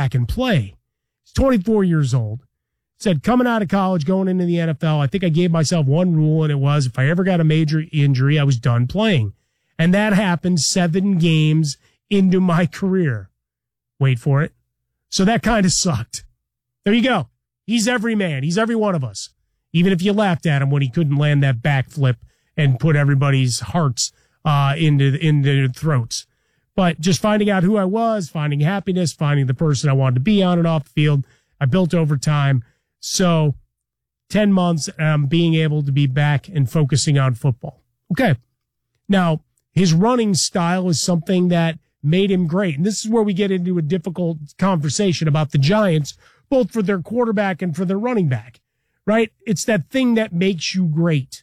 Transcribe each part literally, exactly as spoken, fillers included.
back and play. He's twenty-four years old. Said coming out of college, going into the N F L, I think I gave myself one rule, and it was if I ever got a major injury, I was done playing. And that happened seven games into my career. Wait for it. So that kind of sucked. There you go. He's every man. He's every one of us. Even if you laughed at him when he couldn't land that backflip and put everybody's hearts uh, into, into their throats. But just finding out who I was, finding happiness, finding the person I wanted to be on and off the field, I built over time. So ten months, um, being able to be back and focusing on football. Okay. Now, his running style is something that made him great. And this is where we get into a difficult conversation about the Giants, both for their quarterback and for their running back, right? It's that thing that makes you great.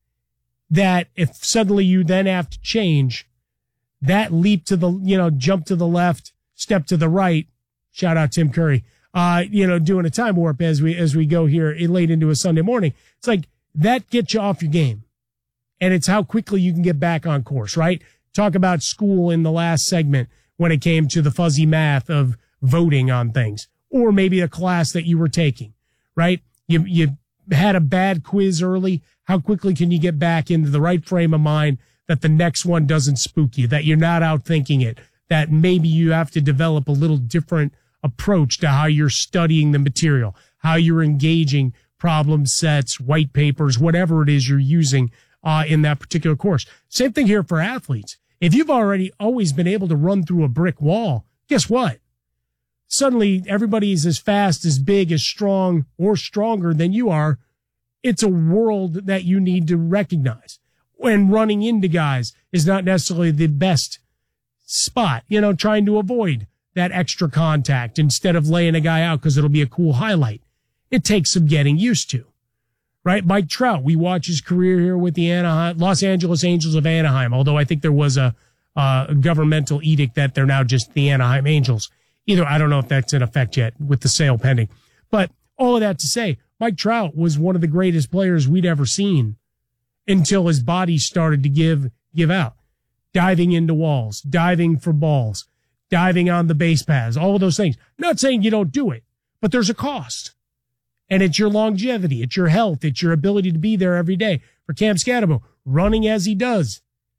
That if suddenly you then have to change, that leap to the, you know, jump to the left, step to the right, shout out Tim Curry, Uh, you know, doing a time warp as we, as we go here late into a Sunday morning. It's like that gets you off your game. And it's how quickly you can get back on course, right? Talk about school in the last segment when it came to the fuzzy math of voting on things, or maybe a class that you were taking, right? You, you had a bad quiz early. How quickly can you get back into the right frame of mind that the next one doesn't spook you, that you're not out thinking it, that maybe you have to develop a little different approach to how you're studying the material, how you're engaging problem sets, white papers, whatever it is you're using uh, in that particular course. Same thing here for athletes. If you've already always been able to run through a brick wall, guess what? Suddenly everybody's as fast, as big, as strong, or stronger than you are. It's a world that you need to recognize. When running into guys is not necessarily the best spot, you know, trying to avoid that extra contact instead of laying a guy out because it'll be a cool highlight. It takes some getting used to, right? Mike Trout, we watch his career here with the Anaheim, Los Angeles Angels of Anaheim, although I think there was a, uh, a governmental edict that they're now just the Anaheim Angels. Either, I don't know if that's in effect yet with the sale pending. But all of that to say, Mike Trout was one of the greatest players we'd ever seen until his body started to give, give out. Diving into walls, diving for balls, diving on the base paths, all of those things. Not saying you don't do it, but there's a cost. And it's your longevity, it's your health, it's your ability to be there every day. For Cam Scatterbo, running as he does,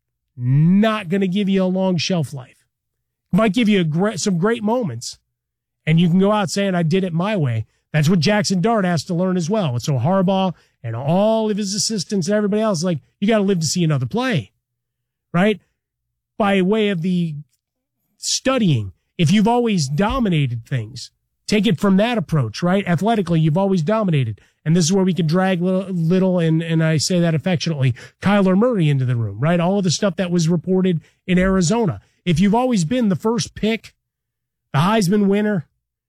not going to give you a long shelf life. Might give you a great, some great moments, and you can go out saying, I did it my way. That's what Jackson Dart has to learn as well. And so Harbaugh and all of his assistants and everybody else, like, you got to live to see another play, right? By way of the studying, if you've always dominated things, take it from that approach, right? Athletically, you've always dominated. And this is where we can drag little, little and, and I say that affectionately, Kyler Murray into the room, right? All of the stuff that was reported in Arizona. If you've always been the first pick, the Heisman winner,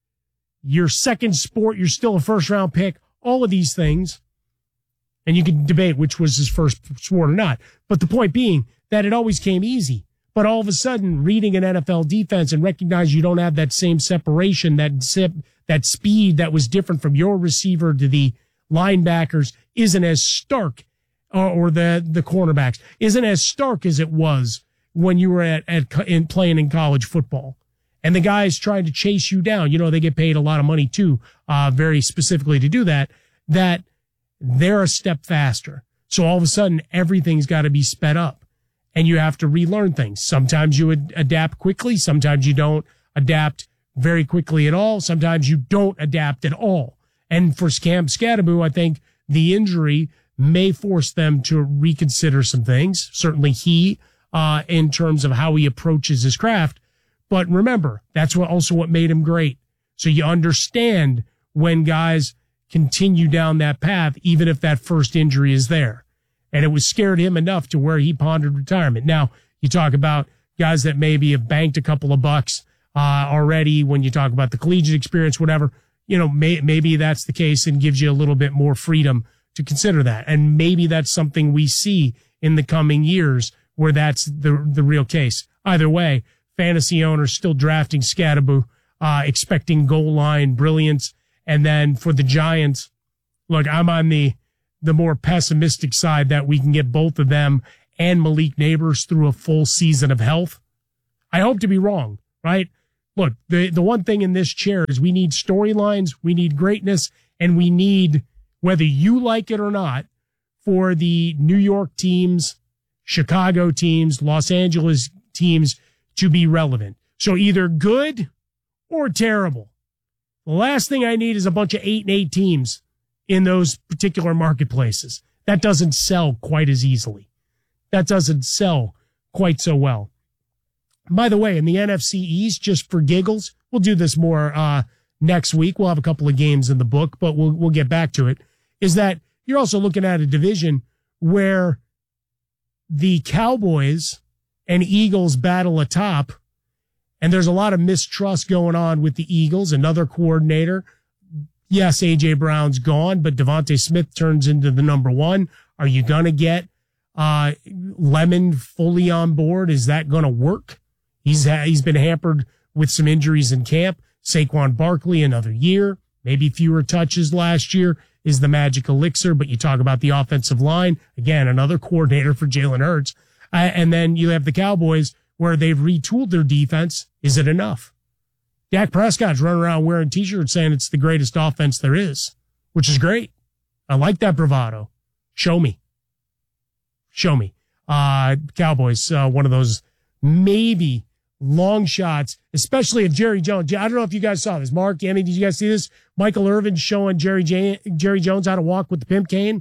your second sport, you're still a first round pick, all of these things. And you can debate which was his first sport or not. But the point being that it always came easy. But all of a sudden, reading an N F L defense and recognize you don't have that same separation, that zip, that speed that was different from your receiver to the linebackers isn't as stark, or, or the the cornerbacks isn't as stark as it was when you were at, at in playing in college football. And the guys trying to chase you down, you know, they get paid a lot of money too, uh, very specifically to do that, that they're a step faster. So all of a sudden, everything's got to be sped up. And you have to relearn things. Sometimes you would adapt quickly. Sometimes you don't adapt very quickly at all. Sometimes you don't adapt at all. And for Cam Scatterbo, I think the injury may force them to reconsider some things. Certainly he, uh, in terms of how he approaches his craft. But remember, that's what also what made him great. So you understand when guys continue down that path, even if that first injury is there. And it was scared him enough to where he pondered retirement. Now, you talk about guys that maybe have banked a couple of bucks uh, already when you talk about the collegiate experience, whatever, you know, may, maybe that's the case and gives you a little bit more freedom to consider that. And maybe that's something we see in the coming years where that's the the real case. Either way, fantasy owners still drafting Scatterbo, uh, expecting goal line brilliance. And then for the Giants, look, I'm on the the more pessimistic side that we can get both of them and Malik Neighbors through a full season of health. I hope to be wrong, right? look, the, the one thing in this chair is we need storylines, we need greatness, and we need, whether you like it or not, for the New York teams, Chicago teams, Los Angeles teams to be relevant. So either good or terrible. The last thing I need is a bunch of eight and eight teams in those particular marketplaces. That doesn't sell quite as easily. That doesn't sell quite so well. By the way, in the N F C East, just for giggles, we'll do this more uh, next week. We'll have a couple of games in the book, but we'll we'll get back to it. Is that you're also looking at a division where the Cowboys and Eagles battle atop, and there's a lot of mistrust going on with the Eagles. Another coordinator. Yes, A J Brown's gone, but Devontae Smith turns into the number one. Are you going to get uh, Lemon fully on board? Is that going to work? He's ha- he's been hampered with some injuries in camp. Saquon Barkley, another year, maybe fewer touches last year is the magic elixir, but you talk about the offensive line. Again, another coordinator for Jalen Hurts. Uh, and then you have the Cowboys where they've retooled their defense. Is it enough? Dak Prescott's running around wearing t-shirts saying it's the greatest offense there is, which is great. I like that bravado. Show me. Show me. Uh, Cowboys, uh, one of those maybe long shots, especially if Jerry Jones. I don't know if you guys saw this. Mark, Emmy, did you guys see this? Michael Irvin showing Jerry J- Jerry Jones how to walk with the pimp cane.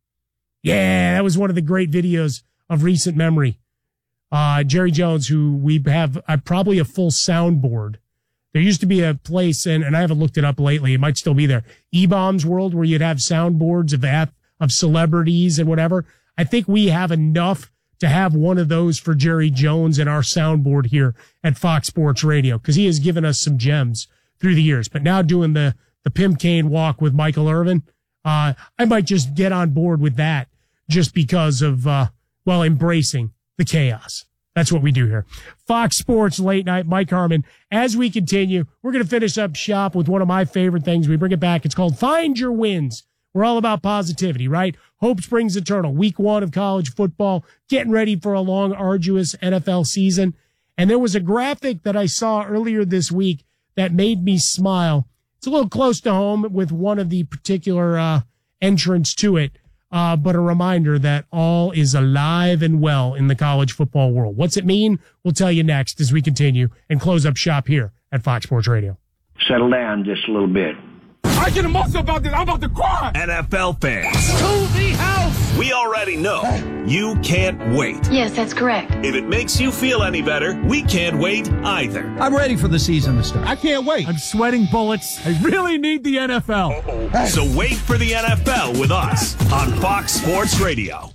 Yeah, that was one of the great videos of recent memory. Uh, Jerry Jones, who we have uh, probably a full soundboard. There used to be a place, and, and I haven't looked it up lately. It might still be there. E-Bombs World, where you'd have soundboards of ath- of celebrities and whatever. I think we have enough to have one of those for Jerry Jones in our soundboard here at Fox Sports Radio, because he has given us some gems through the years. But now doing the, the pimp cane walk with Michael Irvin, uh, I might just get on board with that just because of, uh, well, embracing the chaos. That's what we do here. Fox Sports Late Night, Mike Harmon. As we continue, we're going to finish up shop with one of my favorite things. We bring it back. It's called Find Your Wins. We're all about positivity, right? Hope springs eternal. Week one of college football, getting ready for a long, arduous N F L season. And there was a graphic that I saw earlier this week that made me smile. It's a little close to home with one of the particular uh, entrants to it. Uh, but a reminder that all is alive and well in the college football world. What's it mean? We'll tell you next as we continue and close up shop here at Fox Sports Radio. Settle down just a little bit. I get emotional about this. I'm about to cry. N F L fans. To the house. We already know you can't wait. Yes, that's correct. If it makes you feel any better, we can't wait either. I'm ready for the season to start. I can't wait. I'm sweating bullets. I really need the N F L. Uh-oh. So wait for the N F L with us on Fox Sports Radio.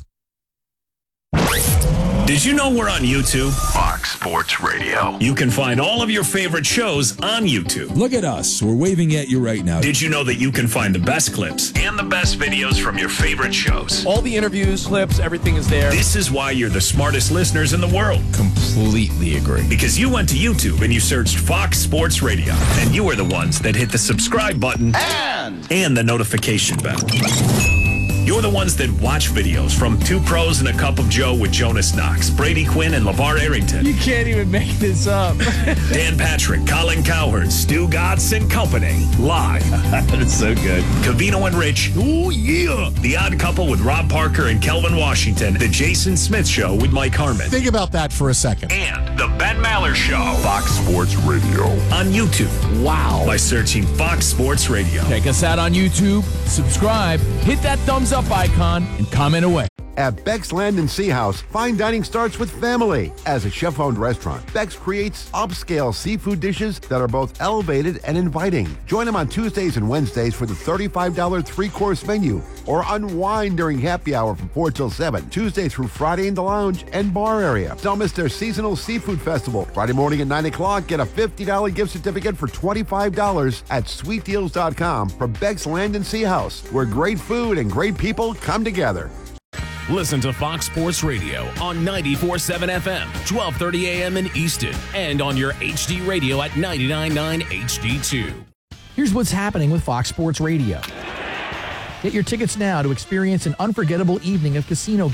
Did you know we're on YouTube? Fox Sports Radio. You can find all of your favorite shows on YouTube. Look at us. We're waving at you right now. Did you know that you can find the best clips and the best videos from your favorite shows? All the interviews, clips, everything is there. This is why you're the smartest listeners in the world. Completely agree. Because you went to YouTube and you searched Fox Sports Radio, and you were the ones that hit the subscribe button and, and the notification bell. You're the ones that watch videos from Two Pros and a Cup of Joe with Jonas Knox, Brady Quinn, and LeVar Arrington. You can't even make this up. Dan Patrick, Colin Cowherd, Stu Godson and Company, live. That is so good. Covino and Rich. Oh, yeah. The Odd Couple with Rob Parker and Kelvin Washington. The Jason Smith Show with Mike Harmon. Think about that for a second. And The Ben Maller Show. Fox Sports Radio. On YouTube. Wow. By searching Fox Sports Radio. Check us out on YouTube, subscribe, hit that thumbs up icon, and comment away. At Beck's Land and Sea House, fine dining starts with family. As a chef-owned restaurant, Beck's creates upscale seafood dishes that are both elevated and inviting. Join them on Tuesdays and Wednesdays for the thirty-five dollars three-course menu, or unwind during happy hour from four till seven, Tuesday through Friday in the lounge and bar area. Don't miss their seasonal seafood festival. Friday morning at nine o'clock, get a fifty dollars gift certificate for twenty-five dollars at sweet deals dot com from Beck's Land and Sea House, where great food and great people come together. Listen to Fox Sports Radio on ninety-four point seven F M, twelve thirty A M in Easton, and on your H D radio at ninety-nine point nine H D two. Here's what's happening with Fox Sports Radio. Get your tickets now to experience an unforgettable evening of casino games,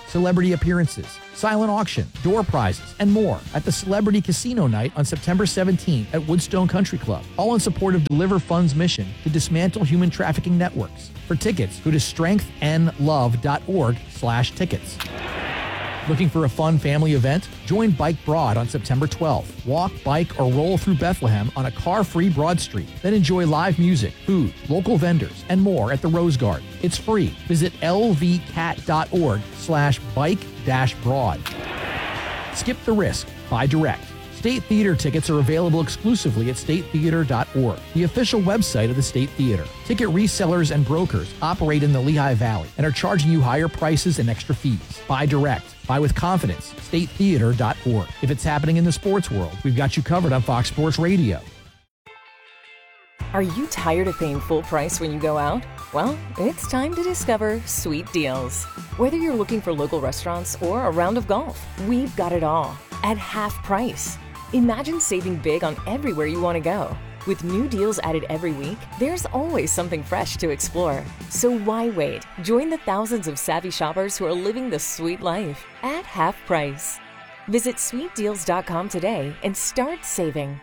celebrity appearances, silent auction, door prizes, and more at the Celebrity Casino Night on September seventeenth at Woodstone Country Club, all in support of Deliver Fund's mission to dismantle human trafficking networks. For tickets, go to strengthandlove.org slash tickets. Looking for a fun family event? Join Bike Broad on September twelfth. Walk, bike, or roll through Bethlehem on a car-free Broad Street. Then enjoy live music, food, local vendors, and more at the Rose Garden. It's free. Visit lvcat.org slash bike dash broad. Skip the risk. Buy direct. State Theater tickets are available exclusively at state theater dot org, the official website of the State Theater. Ticket resellers and brokers operate in the Lehigh Valley and are charging you higher prices and extra fees. Buy direct. Buy with confidence. state theater dot org. If it's happening in the sports world, we've got you covered on Fox Sports Radio. Are you tired of paying full price when you go out? Well, it's time to discover Sweet Deals. Whether you're looking for local restaurants or a round of golf, we've got it all at half price. Imagine saving big on everywhere you want to go. With new deals added every week, there's always something fresh to explore. So why wait? Join the thousands of savvy shoppers who are living the sweet life at half price. Visit sweet deals dot com today and start saving.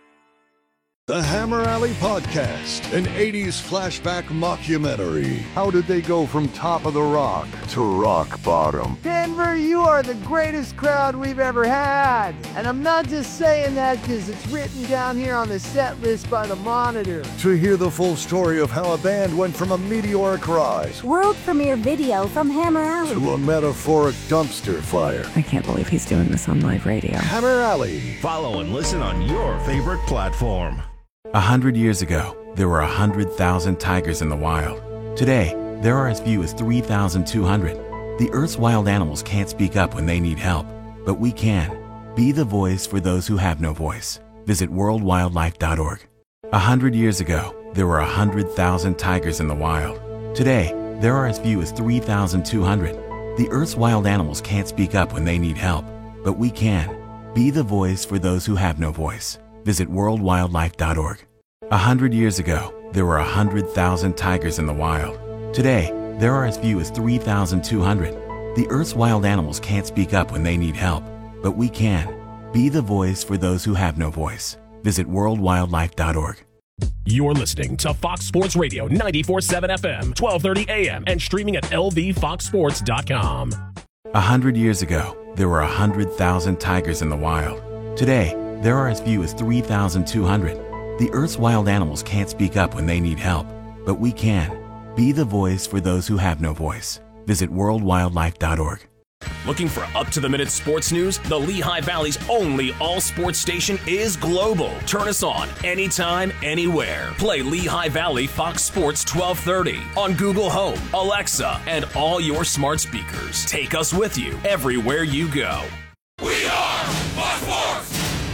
The Hammer Alley Podcast, an eighties flashback mockumentary. How did they go from top of the rock to rock bottom? Denver, you are the greatest crowd we've ever had. And I'm not just saying that because it's written down here on the set list by the Monitor. To hear the full story of how a band went from a meteoric rise, world premiere video from Hammer Alley, to a metaphoric dumpster fire. I can't believe he's doing this on live radio. Hammer Alley. Follow and listen on your favorite platform. A hundred years ago, there were a hundred thousand tigers in the wild. Today, there are as few as three thousand two hundred. The Earth's wild animals can't speak up when they need help, but we can. Be the voice for those who have no voice. Visit world wildlife dot org. A hundred years ago, there were a hundred thousand tigers in the wild. Today, there are as few as three thousand two hundred. The Earth's wild animals can't speak up when they need help, but we can. Be the voice for those who have no voice. Visit world wildlife dot org. A hundred years ago, there were a hundred thousand tigers in the wild. Today, there are as few as three thousand two hundred. The Earth's wild animals can't speak up when they need help, but we can. Be the voice for those who have no voice. Visit world wildlife dot org. You're listening to Fox Sports Radio ninety-four point seven F M, twelve thirty A M, and streaming at L V fox sports dot com. A hundred years ago, there were a hundred thousand tigers in the wild. Today, there are as few as three thousand two hundred. The Earth's wild animals can't speak up when they need help, but we can. Be the voice for those who have no voice. Visit world wildlife dot org. Looking for up-to-the-minute sports news? The Lehigh Valley's only all-sports station is global. Turn us on anytime, anywhere. Play Lehigh Valley Fox Sports twelve thirty on Google Home, Alexa, and all your smart speakers. Take us with you everywhere you go. We are Fox Sports!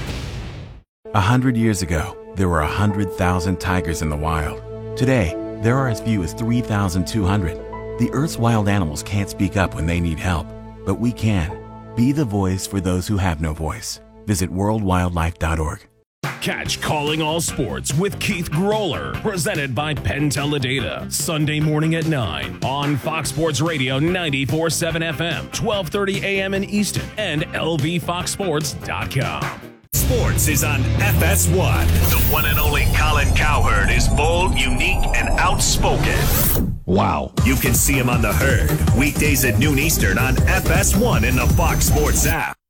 A hundred years ago, there were a hundred thousand tigers in the wild. Today, there are as few as three thousand two hundred. The Earth's wild animals can't speak up when they need help, but we can. Be the voice for those who have no voice. Visit world wildlife dot org. Catch Calling All Sports with Keith Groller, presented by Penn Teledata, Sunday morning at nine on Fox Sports Radio ninety-four point seven F M, twelve thirty A M in Easton, and L V fox sports dot com. Sports is on F S one. The one and only Colin Cowherd is bold, unique, and outspoken. Wow. You can see him on The Herd, weekdays at noon Eastern on F S one in the Fox Sports app.